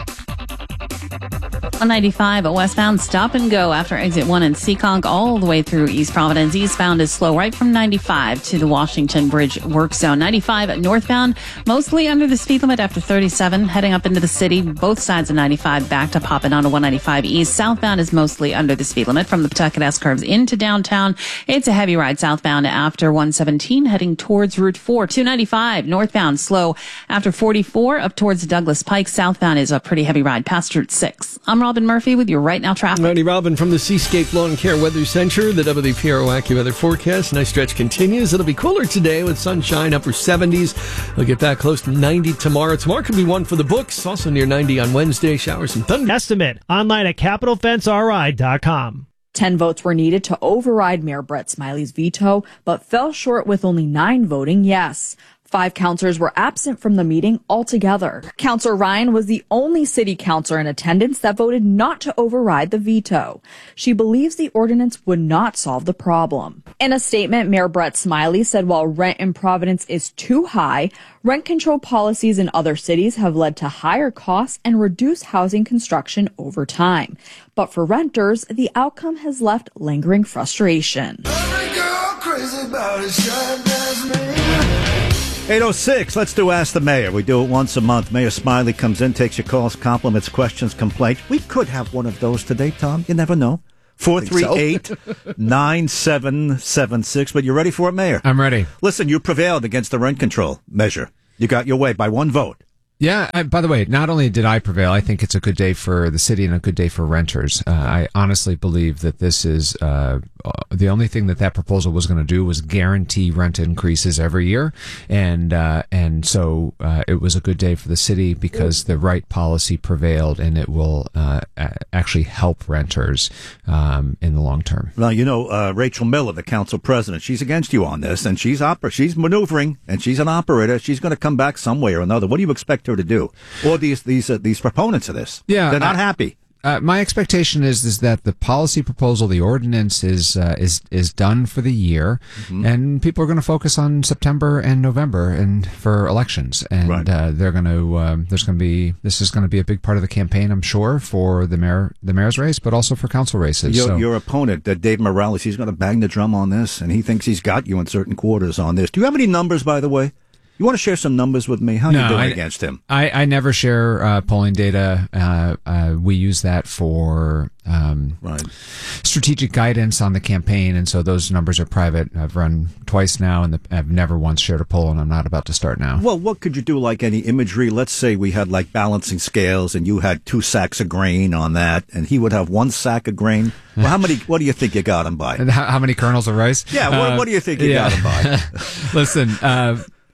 one ninety-five, a westbound stop and go after exit one in Seekonk all the way through East Providence. Eastbound is slow right from ninety-five to the Washington Bridge work zone. ninety-five northbound, mostly under the speed limit after thirty-seven. Heading up into the city, both sides of ninety-five backed up hopping onto one ninety-five East. Southbound is mostly under the speed limit from the Pawtucket S-curves into downtown. It's a heavy ride southbound after one seventeen heading towards Route four. two ninety-five northbound slow after forty-four up towards Douglas Pike. Southbound is a pretty heavy ride past Route six. I'm Robin Murphy with your Right Now traffic. Righty Robin from the Seascape Lawn Care Weather Center. The W P R O AccuWeather forecast. Nice stretch continues. It'll be cooler today with sunshine, upper seventies. We'll get back close to ninety tomorrow. Tomorrow could be one for the books. Also near ninety on Wednesday. Showers and thunder. Estimate online at capital fence R I dot com. Ten votes were needed to override Mayor Brett Smiley's veto, but fell short with only nine voting yes. Five counselors were absent from the meeting altogether. Counselor Ryan was the only city councilor in attendance that voted not to override the veto. She believes the ordinance would not solve the problem. In a statement, Mayor Brett Smiley said while rent in Providence is too high, rent control policies in other cities have led to higher costs and reduced housing construction over time. But for renters, the outcome has left lingering frustration. eight oh six, let's do Ask the Mayor. We do it once a month. Mayor Smiley comes in, takes your calls, compliments, questions, complaints. We could have one of those today, Tom. You never know. four three eight, nine seven seven six. But you ready for it, Mayor? I'm ready. Listen, you prevailed against the rent control measure. You got your way by one vote. Yeah, I, by the way, not only did I prevail, I think it's a good day for the city and a good day for renters. Uh, I honestly believe that this is uh, the only thing that that proposal was going to do was guarantee rent increases every year. And uh, and so uh, it was a good day for the city because the right policy prevailed and it will uh, actually help renters um, in the long term. Well, you know, uh, Rachel Miller, the council president, she's against you on this, and she's oper- she's maneuvering, and she's an operator. She's going to come back some way or another. What do you expect her to do? Or these these uh, these proponents of this? Yeah, they're not I, happy. Uh, my expectation is is that the policy proposal, the ordinance, is uh, is is done for the year, mm-hmm. and people are going to focus on September and November and for elections, and right. uh, they're going to um, there's going to be this is going to be a big part of the campaign, I'm sure, for the mayor the mayor's race, but also for council races. Your, so. your opponent, uh, Dave Morales, he's going to bang the drum on this, and he thinks he's got you in certain quarters on this. Do you have any numbers, by the way? You want to share some numbers with me? How are no, you doing I, against him? I, I never share uh, polling data. Uh, uh, we use that for um, right. strategic guidance on the campaign, and so those numbers are private. I've run twice now, and the, I've never once shared a poll, and I'm not about to start now. Well, what could you do, like any imagery? Let's say we had like balancing scales, and you had two sacks of grain on that, and he would have one sack of grain. Well, how many? What do you think you got him by? How, how many kernels of rice? Yeah, what, uh, what do you think you yeah. got him by? Listen, uh,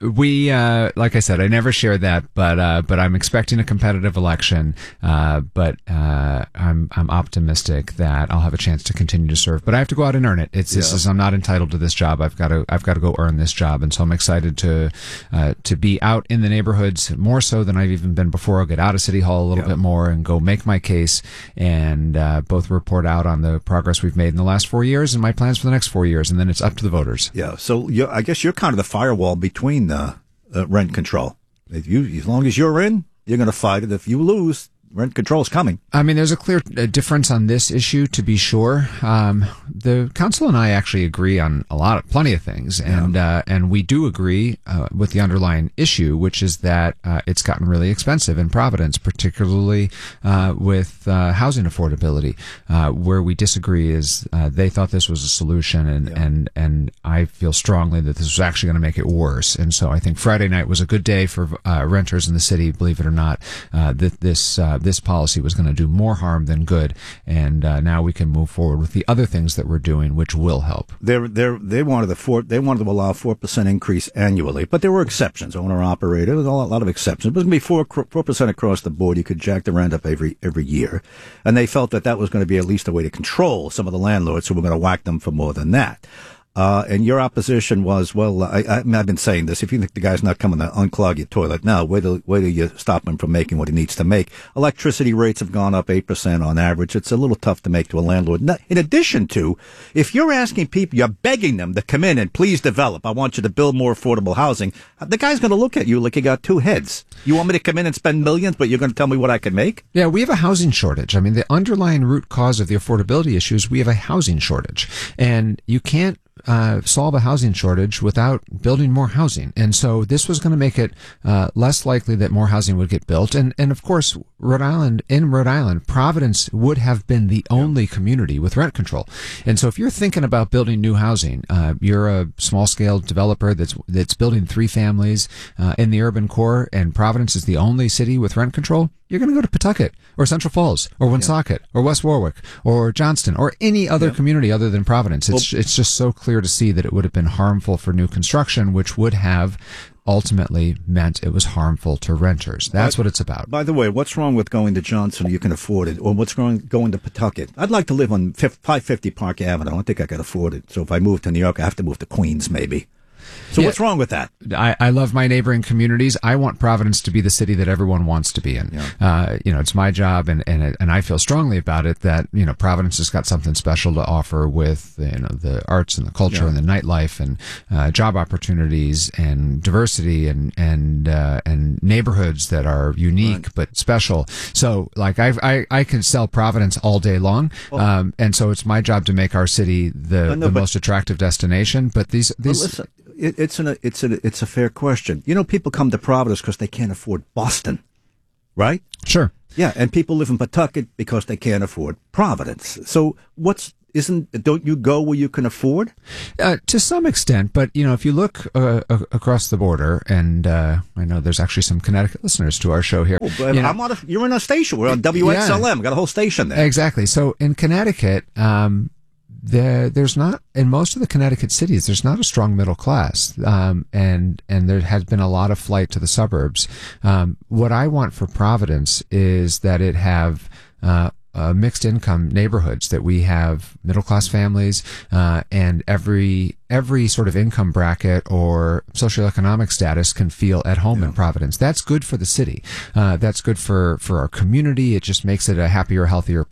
We, uh, like I said, I never share that, but uh, but I'm expecting a competitive election. Uh, but uh, I'm I'm optimistic that I'll have a chance to continue to serve. But I have to go out and earn it. It's this Yeah. is I'm not entitled to this job. I've got to I've got to go earn this job, and so I'm excited to uh, to be out in the neighborhoods more so than I've even been before. I'll get out of City Hall a little bit more and go make my case, and uh, both report out on the progress we've made in the last four years and my plans for the next four years, and then it's up to the voters. Yeah. So you're, I guess you're kind of the firewall between uh, uh, rent control. If you, as long as you're in, you're going to fight it. If you lose, rent control is coming. I mean, there's a clear uh, difference on this issue, to be sure. Um, the council and I actually agree on a lot of, plenty of things, and uh, and we do agree uh, with the underlying issue, which is that uh, it's gotten really expensive in Providence, particularly uh, with uh, housing affordability. Uh, where we disagree is uh, they thought this was a solution, and yeah. and and I feel strongly that this was actually going to make it worse. And so I think Friday night was a good day for uh, renters in the city. Believe it or not, uh, that this uh, this policy was going to do more harm than good, and uh, now we can move forward with the other things that we're doing, which will help. They they they wanted the four they wanted to allow four percent increase annually, but there were exceptions. Owner operator, there was a lot, a lot of exceptions. It was going to be four four percent across the board. You could jack the rent up every every year, and they felt that that was going to be at least a way to control some of the landlords who were going to whack them for more than that. Uh, and your opposition was, well, I, I, I've been saying this. If you think the guy's not coming to unclog your toilet, no, wait till, wait till you stop him from making what he needs to make. Electricity rates have gone up eight percent on average. It's a little tough to make to a landlord. In addition to, if you're asking people, you're begging them to come in and please develop. I want you to build more affordable housing. The guy's going to look at you like you got two heads. You want me to come in and spend millions, but you're going to tell me what I can make? Yeah, we have a housing shortage. I mean, the underlying root cause of the affordability issue is we have a housing shortage, and you can't Uh, solve a housing shortage without building more housing. And so this was going to make it uh, less likely that more housing would get built. And, and of course, Rhode Island, in Rhode Island, Providence would have been the only community with rent control. And so if you're thinking about building new housing, uh, you're a small scale developer that's, that's building three families uh, in the urban core, and Providence is the only city with rent control, you're going to go to Pawtucket or Central Falls or Woonsocket yeah. or West Warwick or Johnston or any other yeah. community other than Providence. It's, well, it's just so clear to see that it would have been harmful for new construction, which would have ultimately meant it was harmful to renters. That's what it's about. By the way, what's wrong with going to Johnson? You can afford it. Or what's wrong going to Pawtucket? I'd like to live on five fifty Park Avenue. I don't think I could afford it. So if I move to New York, I have to move to Queens, maybe. So yeah. what's wrong with that? I, I love my neighboring communities. I want Providence to be the city that everyone wants to be in. Yeah. Uh, you know, it's my job, and, and and I feel strongly about it that, you know, Providence has got something special to offer with, you know, the arts and the culture yeah. and the nightlife and uh, job opportunities and diversity and and uh, and neighborhoods that are unique right. but special. So, like, I I I can sell Providence all day long, well, um, and so it's my job to make our city the, no, the most attractive destination. But these these. Well, listen. It, it's an it's a it's a fair question. You know, people come to Providence because they can't afford Boston, right? Sure. Yeah, and people live in Pawtucket because they can't afford Providence. So, what's isn't don't you go where you can afford? Uh, to some extent, but you know, if you look uh, a- across the border, and uh, I know there's actually some Connecticut listeners to our show here. Oh, but you I'm know, on a, you're in a station. We're on W X L M. Yeah. Got a whole station there. Exactly. So in Connecticut. Um, There, there's not, in most of the Connecticut cities, there's not a strong middle class, um, and and there has been a lot of flight to the suburbs. Um, what I want for Providence is that it have uh, uh, mixed income neighborhoods, that we have middle class families, uh, and every every sort of income bracket or socioeconomic status can feel at home yeah. in Providence. That's good for the city. Uh, that's good for for our community. It just makes it a happier, healthier